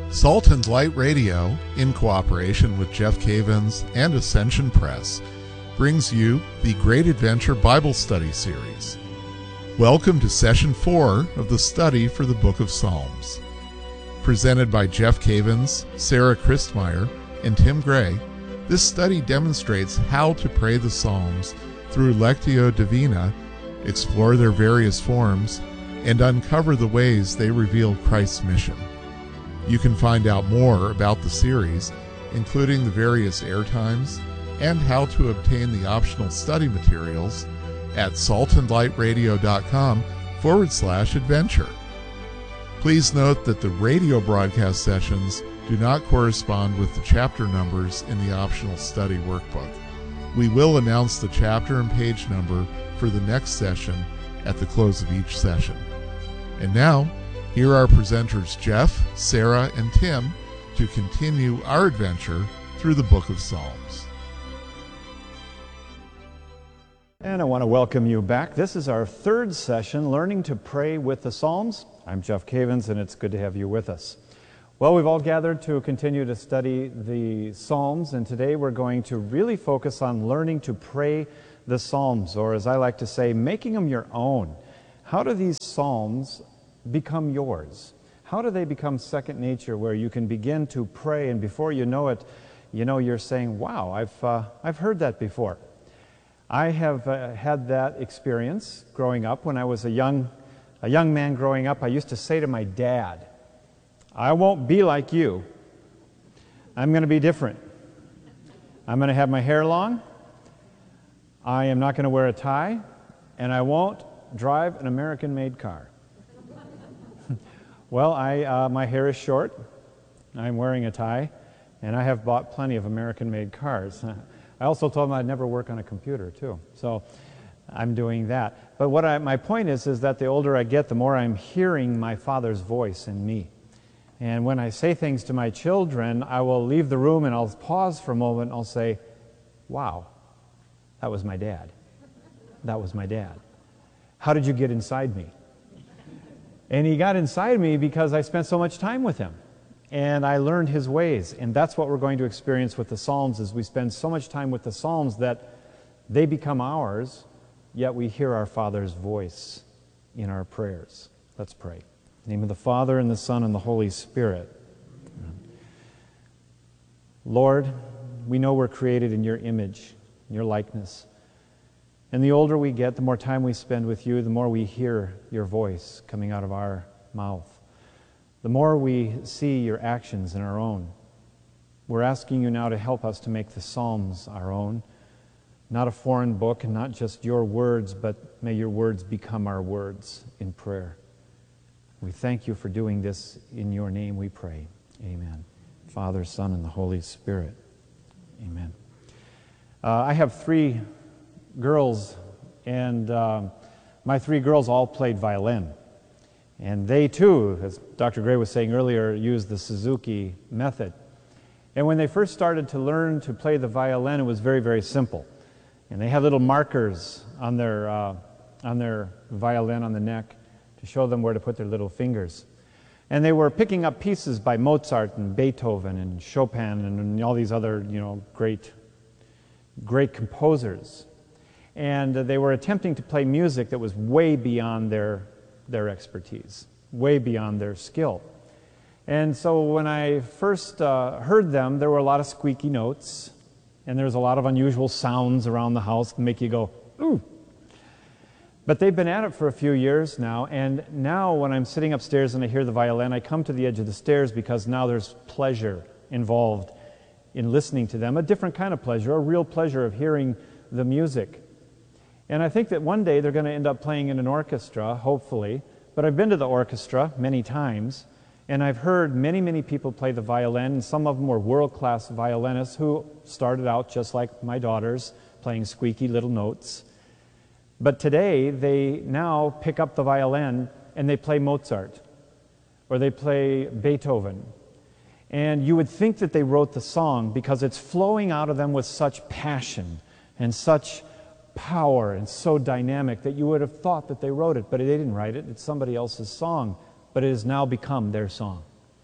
Salt and Light Radio, in cooperation with Jeff Cavins and Ascension Press, brings you the Great Adventure Bible Study Series. Welcome to Session 4 of the study for the Book of Psalms. Presented by Jeff Cavins, Sarah Christmeyer, and Tim Gray, this study demonstrates how to pray the Psalms through Lectio Divina, explore their various forms, and uncover the ways they reveal Christ's mission. You can find out more about the series, including the various air times and how to obtain the optional study materials at saltandlightradio.com/adventure. Please note that the radio broadcast sessions do not correspond with the chapter numbers in the optional study workbook. We will announce the chapter and page number for the next session at the close of each session. And now, here are presenters Jeff, Sarah, and Tim to continue our adventure through the Book of Psalms. And I want to welcome you back. This is our third session, Learning to Pray with the Psalms. I'm Jeff Cavins, and it's good to have you with us. Well, we've all gathered to continue to study the Psalms, and today we're going to really focus on learning to pray the Psalms, or as I like to say, making them your own. How do these Psalms become yours? How do they become second nature, where you can begin to pray, and before you know it, you're saying, wow, I've heard that before. I have had that experience growing up. When I was a young man growing up, I used to say to my dad, I won't be like you. I'm going to be different. I'm going to have my hair long. I am not going to wear a tie, and I won't drive an American-made car. Well, my hair is short, I'm wearing a tie, and I have bought plenty of American-made cars. I also told him I'd never work on a computer, too. So I'm doing that. But my point is that the older I get, the more I'm hearing my Father's voice in me. And when I say things to my children, I will leave the room and I'll pause for a moment and I'll say, wow, that was my dad. That was my dad. How did you get inside me? And he got inside me because I spent so much time with him. And I learned his ways. And that's what we're going to experience with the Psalms, is we spend so much time with the Psalms that they become ours, yet we hear our Father's voice in our prayers. Let's pray. In the name of the Father, and the Son, and the Holy Spirit. Lord, we know we're created in your image, in your likeness. And the older we get, the more time we spend with you, the more we hear your voice coming out of our mouth. The more we see your actions in our own. We're asking you now to help us to make the Psalms our own. Not a foreign book, and not just your words, but may your words become our words in prayer. We thank you for doing this. In your name we pray. Amen. Father, Son, and the Holy Spirit. Amen. I have 3 girls, and my 3 girls all played violin. And they too, as Dr. Gray was saying earlier, used the Suzuki method. And when they first started to learn to play the violin, it was very, very simple. And they had little markers on their violin on the neck to show them where to put their little fingers. And they were picking up pieces by Mozart and Beethoven and Chopin and all these other, great composers. And they were attempting to play music that was way beyond their expertise, way beyond their skill. And so when I first heard them, there were a lot of squeaky notes, and there was a lot of unusual sounds around the house that make you go, ooh. But they've been at it for a few years now, and now when I'm sitting upstairs and I hear the violin, I come to the edge of the stairs because now there's pleasure involved in listening to them, a different kind of pleasure, a real pleasure of hearing the music. And I think that one day they're going to end up playing in an orchestra, hopefully. But I've been to the orchestra many times, and I've heard many, many people play the violin, and some of them were world-class violinists who started out just like my daughters, playing squeaky little notes. But today, they now pick up the violin and they play Mozart, or they play Beethoven. And you would think that they wrote the song because it's flowing out of them with such passion and such power and so dynamic that you would have thought that they wrote it, but they didn't write it. It's somebody else's song, but it has now become their song.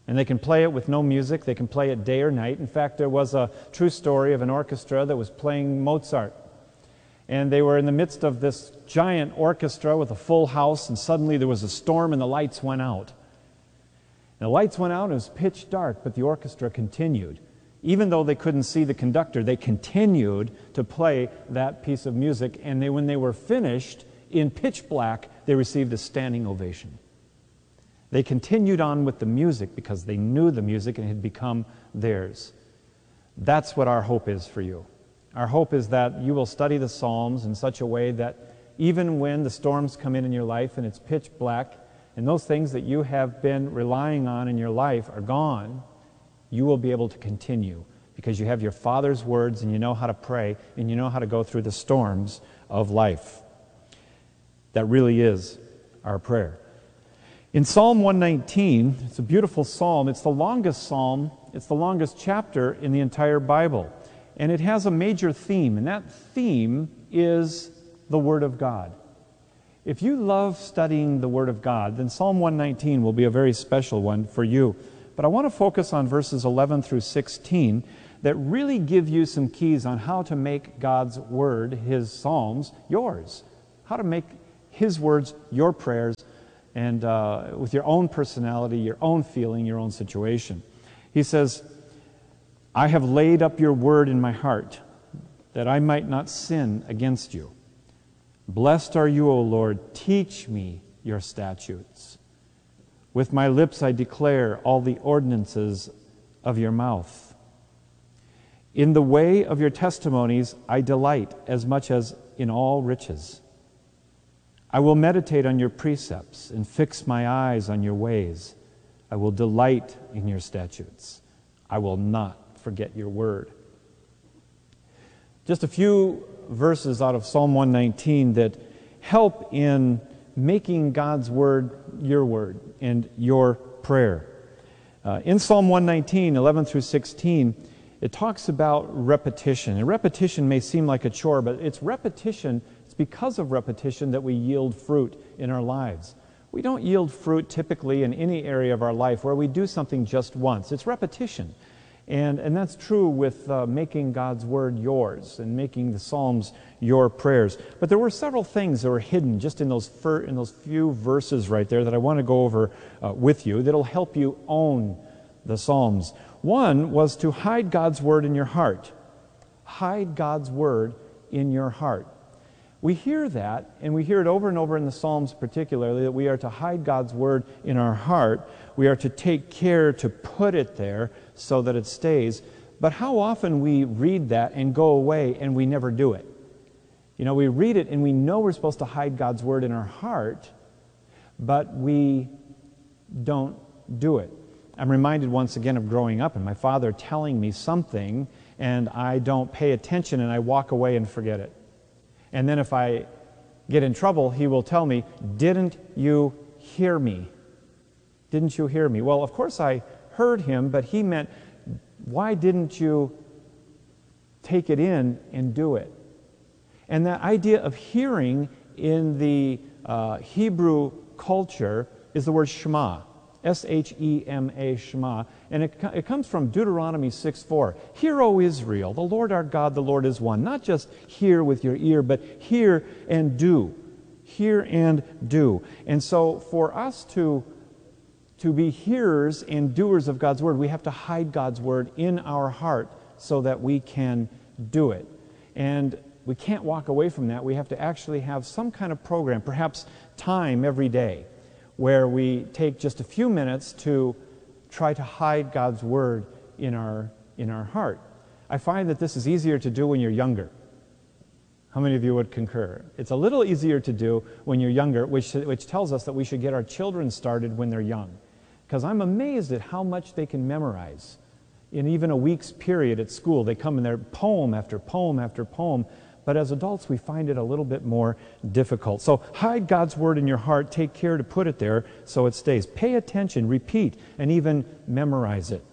And they can play it with no music. They can play it day or night. In fact, there was a true story of an orchestra that was playing Mozart. And they were in the midst of this giant orchestra with a full house, and suddenly there was a storm and the lights went out. And the lights went out and it was pitch dark, but the orchestra continued. Even though they couldn't see the conductor, they continued to play that piece of music, and when they were finished, in pitch black, they received a standing ovation. They continued on with the music because they knew the music and it had become theirs. That's what our hope is for you. Our hope is that you will study the Psalms in such a way that even when the storms come in your life and it's pitch black, and those things that you have been relying on in your life are gone, you will be able to continue because you have your Father's words and you know how to pray and you know how to go through the storms of life. That really is our prayer. In Psalm 119, it's a beautiful psalm. It's the longest psalm. It's the longest chapter in the entire Bible. And it has a major theme, and that theme is the Word of God. If you love studying the Word of God, then Psalm 119 will be a very special one for you. But I want to focus on verses 11 through 16 that really give you some keys on how to make God's Word, His Psalms, yours. How to make His words your prayers, and with your own personality, your own feeling, your own situation. He says, I have laid up your word in my heart, that I might not sin against you. Blessed are you, O Lord, teach me your statutes. With my lips I declare all the ordinances of your mouth. In the way of your testimonies I delight as much as in all riches. I will meditate on your precepts and fix my eyes on your ways. I will delight in your statutes. I will not forget your word. Just a few verses out of Psalm 119 that help in making God's word your word and your prayer. In Psalm 119, 11 through 16, it talks about repetition. And repetition may seem like a chore, but it's repetition. It's because of repetition that we yield fruit in our lives. We don't yield fruit typically in any area of our life where we do something just once. It's repetition. And that's true with making God's word yours and making the Psalms your prayers. But there were several things that were hidden just in those few verses right there that I want to go over with you that'll help you own the Psalms. One was to hide God's word in your heart. Hide God's word in your heart. We hear that, and we hear it over and over in the Psalms particularly, that we are to hide God's word in our heart. We are to take care to put it there so that it stays. But how often we read that and go away and we never do it? You know, we read it and we know we're supposed to hide God's word in our heart, but we don't do it. I'm reminded once again of growing up and my father telling me something and I don't pay attention and I walk away and forget it. And then if I get in trouble, he will tell me, "Didn't you hear me? Didn't you hear me?" Well, of course I heard him, but he meant, why didn't you take it in and do it? And that idea of hearing in the Hebrew culture is the word Shema. S-H-E-M-A, Shema. And it comes from Deuteronomy 6:4. Hear, O Israel, the Lord our God, the Lord is one. Not just hear with your ear, but hear and do. Hear and do. And so for us to be hearers and doers of God's word, we have to hide God's word in our heart so that we can do it. And we can't walk away from that. We have to actually have some kind of program, perhaps time every day, where we take just a few minutes to try to hide God's word in our heart. I find that this is easier to do when you're younger. How many of you would concur? It's a little easier to do when you're younger, which tells us that we should get our children started when they're young. Because I'm amazed at how much they can memorize. In even a week's period at school, they come in there poem after poem after poem. But as adults, we find it a little bit more difficult. So hide God's word in your heart. Take care to put it there so it stays. Pay attention, repeat, and even memorize it.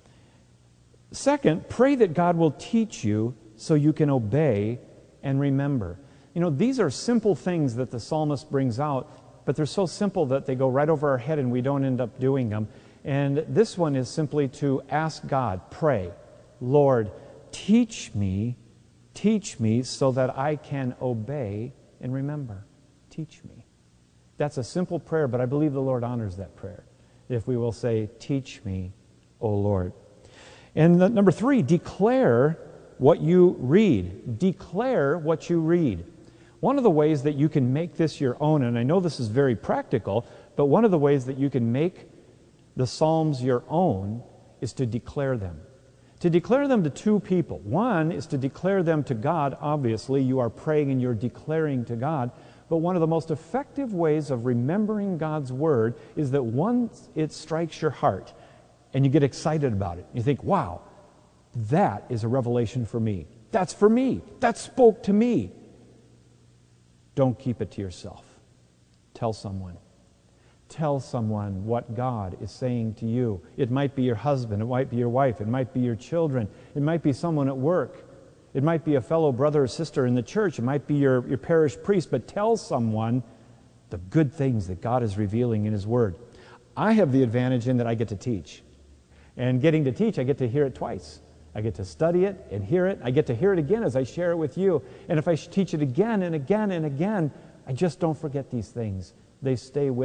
Second, pray that God will teach you so you can obey and remember. You know, these are simple things that the psalmist brings out, but they're so simple that they go right over our head and we don't end up doing them. And this one is simply to ask God, pray, Lord, teach me so that I can obey and remember. Teach me. That's a simple prayer, but I believe the Lord honors that prayer if we will say, teach me, O Lord. And number 3, declare what you read. Declare what you read. One of the ways that you can make this your own, and I know this is very practical, but one of the ways that you can make the Psalms your own is to declare them. To declare them to 2 people. One is to declare them to God. Obviously, you are praying and you're declaring to God. But one of the most effective ways of remembering God's Word is that once it strikes your heart and you get excited about it, you think, wow, that is a revelation for me. That's for me. That spoke to me. Don't keep it to yourself. Tell someone. Tell someone what God is saying to you. It might be your husband, it might be your wife, it might be your children, it might be someone at work, it might be a fellow brother or sister in the church, it might be your parish priest, but tell someone the good things that God is revealing in His Word. I have the advantage in that I get to teach. And getting to teach, I get to hear it twice. I get to study it and hear it. I get to hear it again as I share it with you. And if I teach it again and again and again, I just don't forget these things. They stay with